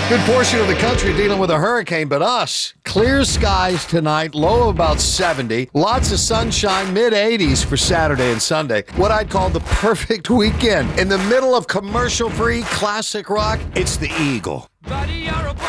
Good portion of the country dealing with a hurricane, but us, clear skies tonight, low of about 70. Lots of sunshine, mid-80s for Saturday and Sunday. What I'd call the perfect weekend. In the middle of commercial-free classic rock, it's the Eagle. Buddy, you're a